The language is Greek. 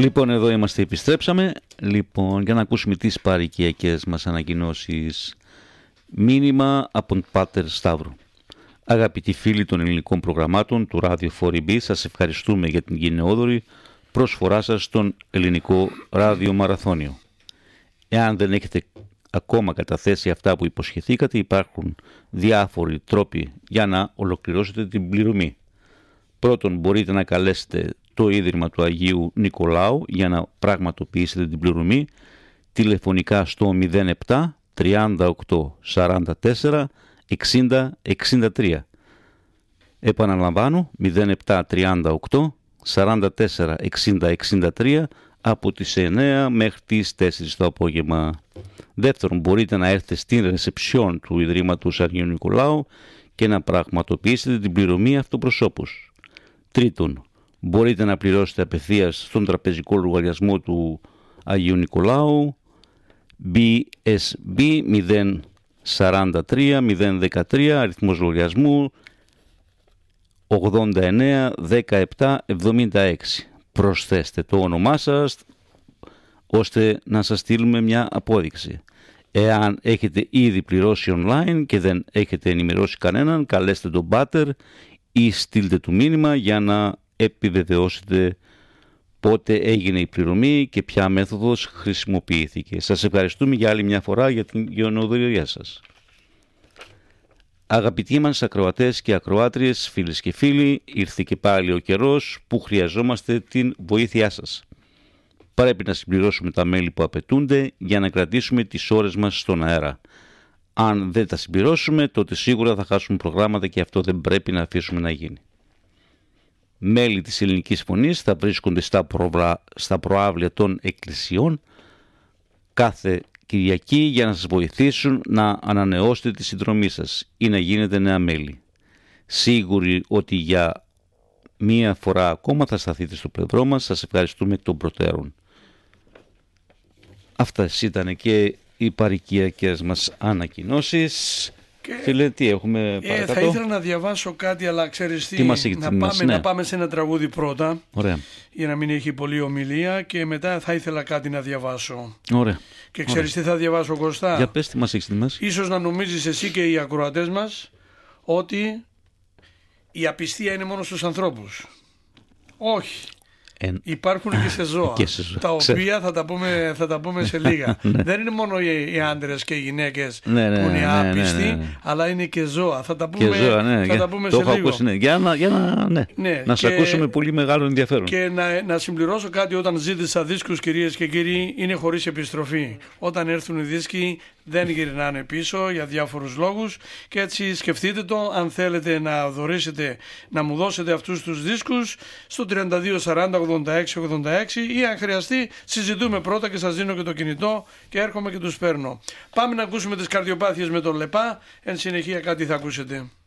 Λοιπόν, εδώ είμαστε, επιστρέψαμε. Λοιπόν, για να ακούσουμε τις παροικιακές μας ανακοινώσεις. Μήνυμα από τον Πάτερ Σταύρο. Αγαπητοί φίλοι των ελληνικών προγραμμάτων του Radio 4EB, σας ευχαριστούμε για την γενναιόδορη προσφορά σας στον ελληνικό ράδιο μαραθώνιο. Εάν δεν έχετε ακόμα καταθέσει αυτά που υποσχεθήκατε, υπάρχουν διάφοροι τρόποι για να ολοκληρώσετε την πληρωμή. Πρώτον, μπορείτε να καλέσετε το Ίδρυμα του Αγίου Νικολάου για να πραγματοποιήσετε την πληρωμή τηλεφωνικά στο 07 38 44 60 63. Επαναλαμβάνω, 07 38 44 60 63 από τις 9 μέχρι τις 4 το απόγευμα. Δεύτερον, μπορείτε να έρθετε στην ρεσεψιόν του Ιδρύματος Αγίου Νικολάου και να πραγματοποιήσετε την πληρωμή αυτοπροσώπους. Τρίτον, μπορείτε να πληρώσετε απευθείας στον τραπεζικό λογαριασμό του Αγίου Νικολάου BSB 043 013, αριθμός λογαριασμού 89 17 76. Προσθέστε το όνομά σας ώστε να σας στείλουμε μια απόδειξη. Εάν έχετε ήδη πληρώσει online και δεν έχετε ενημερώσει κανέναν, καλέστε τον Πάτερ ή στείλτε του μήνυμα για να επιβεβαιώσετε πότε έγινε η πληρωμή και ποια μέθοδος χρησιμοποιήθηκε. Σας ευχαριστούμε για άλλη μια φορά για την γενναιοδορία σας. Αγαπητοί μας ακροατές και ακροάτριες, φίλες και φίλοι, ήρθε και πάλι ο καιρός που χρειαζόμαστε την βοήθειά σας. Πρέπει να συμπληρώσουμε τα μέλη που απαιτούνται για να κρατήσουμε τις ώρες μας στον αέρα. Αν δεν τα συμπληρώσουμε, τότε σίγουρα θα χάσουμε προγράμματα και αυτό δεν πρέπει να αφήσουμε να γίνει. Μέλη της Ελληνικής Φωνής θα βρίσκονται στα προαύλια των εκκλησιών κάθε Κυριακή για να σας βοηθήσουν να ανανεώσετε τη συνδρομή σας ή να γίνετε νέα μέλη. Σίγουροι ότι για μία φορά ακόμα θα σταθείτε στο πλευρό μας. Σας ευχαριστούμε εκ των προτέρων. Αυτές ήταν και οι παροικιακές μας ανακοινώσεις. Φίλε, τι έχουμε παρακάτω? Θα ήθελα να διαβάσω κάτι, αλλά ξέρεις τι, να πάμε σε ένα τραγούδι πρώτα. Ωραία. Για να μην έχει πολλή ομιλία και μετά θα ήθελα κάτι να διαβάσω. Ωραία. Και ξέρεις τι θα διαβάσω, Κωστά? Για πες, τι μας έχεις ετοιμάσει. Ίσως να νομίζεις εσύ και οι ακροατές μας ότι η απιστία είναι μόνο στους ανθρώπους. Όχι. Υπάρχουν και σε ζώα, τα οποία θα τα πούμε σε λίγα. Δεν είναι μόνο οι άντρες και οι γυναίκες που είναι άπιστοι, αλλά είναι και ζώα. Θα τα πούμε, θα πούμε σε λίγο. Ακούσει, για να σε ακούσουμε πολύ μεγάλο ενδιαφέρον. Και να συμπληρώσω κάτι: όταν ζήτησα δίσκους, κυρίες και κύριοι, είναι χωρίς επιστροφή. Όταν έρθουν οι δίσκοι δεν γυρνάνε πίσω για διάφορους λόγους, και έτσι σκεφτείτε το. Αν θέλετε να δωρήσετε, να μου δώσετε αυτούς τους δίσκους στο 32 40 86 86, ή αν χρειαστεί συζητούμε πρώτα και σας δίνω και το κινητό και έρχομαι και τους παίρνω. Πάμε να ακούσουμε τις καρδιοπάθειες με τον Λεπά. Εν συνεχεία κάτι θα ακούσετε.